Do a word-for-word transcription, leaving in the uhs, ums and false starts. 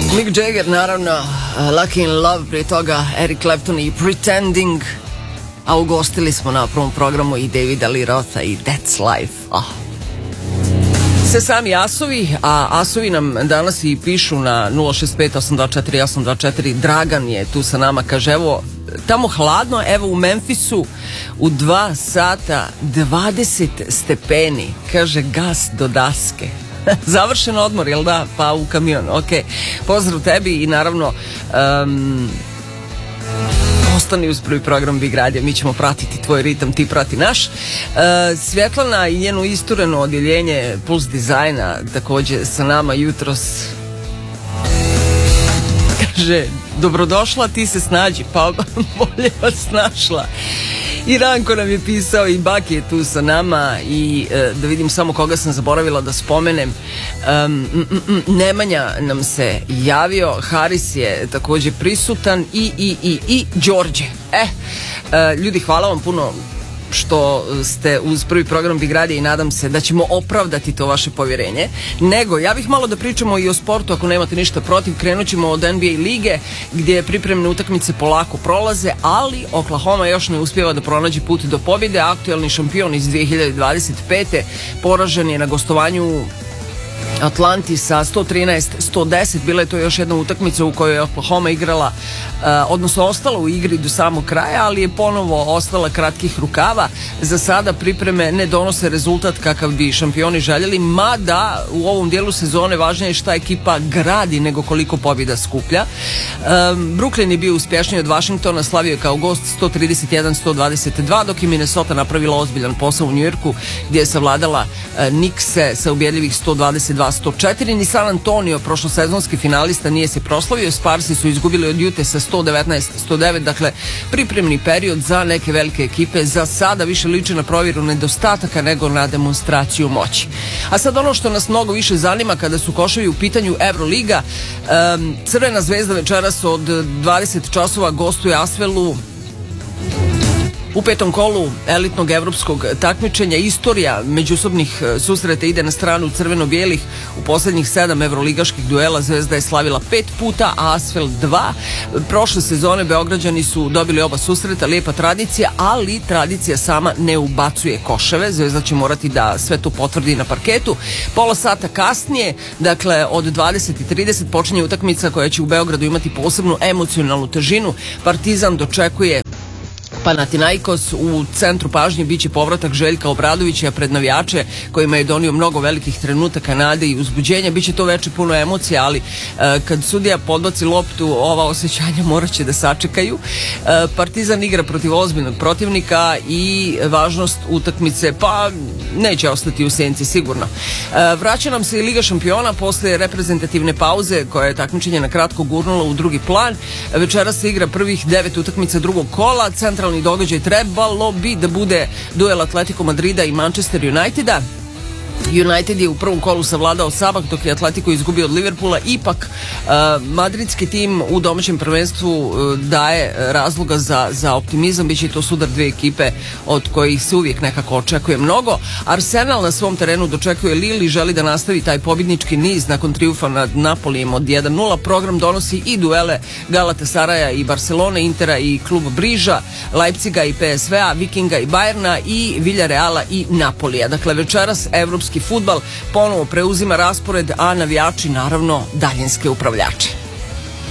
Mick Jagger, naravno, Lucky in Love, prije toga Eric Clapton i Pretending, a ugostili smo na prvom programu i Davida Lee Rotha i That's Life. Oh. Sve sami asovi, a asovi nam danas i pišu na nula šest pet osam dva četiri osam dva četiri. Dragan je tu sa nama, kaže, evo, tamo hladno, evo u Memphisu u dva sata dvadeset stepeni, kaže, gas do daske. Završen odmor, jel da? Pa u kamion, ok. Pozdrav tebi i naravno um, ostani uz prvi program Big Radio, mi ćemo pratiti tvoj ritam, ti prati naš. Uh, Svjetlana i njeno istureno odjeljenje Puls dizajna također sa nama jutros. Kaže, dobrodošla, ti se snađi, pa bolje vas snašla. I Ranko nam je pisao i Baki je tu sa nama i e, da vidim samo koga sam zaboravila da spomenem. Um, mm, mm, Nemanja nam se javio, Haris je također prisutan i, i, i, i Đorđe. E, e, ljudi, hvala vam puno što ste uz prvi program Big Radio i nadam se da ćemo opravdati to vaše povjerenje. Nego, ja bih malo da pričamo i o sportu, ako nemate ništa protiv. Krenut ćemo od N B A lige, gdje pripremne utakmice polako prolaze, ali Oklahoma još ne uspijeva da pronađe put do pobjede. Aktuelni šampion iz dvije hiljade dvadeset pete poražen je na gostovanju Atlanti sa sto trinaest sto deset. Bila je to još jedna utakmica u kojoj je Oklahoma igrala, uh, odnosno ostala u igri do samog kraja, ali je ponovo ostala kratkih rukava. Za sada pripreme ne donose rezultat kakav bi šampioni željeli, mada u ovom dijelu sezone važnije je šta ekipa gradi nego koliko pobjeda skuplja. Um, Brooklyn je bio uspješniji od Washingtona, slavio je kao gost sto trideset jedan sto dvadeset dva, dok je Minnesota napravila ozbiljan posao u Njujorku, gdje je savladala uh, Knickse sa ubjedljivih sto dvadeset dva sto četiri. Ni San Antonio, prošlosezonski finalista, nije se proslavio. Sparsi su izgubili od Ute sa sto devetnaest sto devet. Dakle, pripremni period za neke velike ekipe za sada više liči na provjeru nedostataka nego na demonstraciju moći. A sad ono što nas mnogo više zanima kada su koševi u pitanju Euroliga. Um, Crvena zvezda večeras od dvadeset časova gostuje Asvelu u petom kolu elitnog evropskog takmičenja. Istorija međusobnih susreta ide na stranu crveno-bijelih. U posljednjih sedam evroligaških duela Zvezda je slavila pet puta, a Asvel dva. Prošle sezone Beograđani su dobili oba susreta, lijepa tradicija, ali tradicija sama ne ubacuje koševe. Zvezda će morati da sve to potvrdi na parketu. Pola sata kasnije, dakle od dvadeset i trideset, počinje utakmica koja će u Beogradu imati posebnu emocionalnu težinu. Partizan dočekuje Panathinaikos. U centru pažnje biće povratak Željka Obradovića pred navijače kojima je donio mnogo velikih trenutaka nade i uzbuđenja. Biće to veče puno emocija, ali e, kad sudija podbaci loptu, ova osjećanja morat će da sačekaju. E, Partizan igra protiv ozbiljnog protivnika i važnost utakmice pa neće ostati u senci sigurno. E, vraća nam se i Liga šampiona posle reprezentativne pauze koja je takmičenje na kratko gurnula u drugi plan. Večeras se igra prvih devet utakmica drugog kola. Centralni događaj trebalo bi da bude duel Atletico Madrida i Manchester Uniteda. United je u prvom kolu savladao Sabah, dok je Atletico izgubio od Liverpoola. Ipak uh, madridski tim u domaćem prvenstvu uh, daje razloga za, za optimizam. Biće to sudar dve ekipe od kojih se uvijek nekako očekuje mnogo. Arsenal na svom terenu dočekuje Lille i želi da nastavi taj pobjednički niz nakon triumfa nad Napolijem od jedan nula. Program donosi i duele Galatasaraja i Barcelone, Intera i Klub Briža, Leipziga i P S V-a, Vikinga i Bayerna i Villareala i Napolija. Dakle, večeras evropski fudbal ponovo preuzima raspored, a navijači naravno daljinske upravljače.